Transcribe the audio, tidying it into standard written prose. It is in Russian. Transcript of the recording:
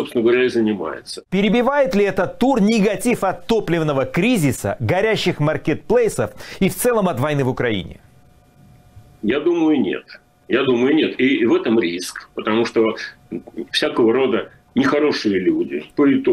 собственно говоря, и занимается. Перебивает ли этот тур негатив от топливного кризиса, горящих маркетплейсов и в целом от войны в Украине? Я думаю, нет. Я думаю, нет. И в этом риск, потому что всякого рода нехорошие люди по итогу